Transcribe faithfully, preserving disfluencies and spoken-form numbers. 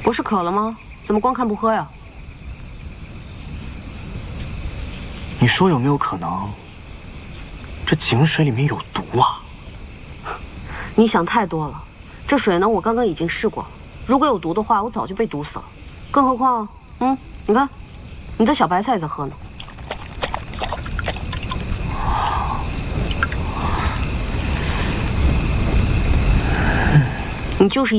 不是渴了吗？怎么光看不喝呀？ 你说有没有可能，这井水里面有毒啊？ 你想太多了。这水呢，我刚刚已经试过了，如果有毒的话，我早就被毒死了。更何况，嗯，你看，你的小白菜也在喝呢。你就是。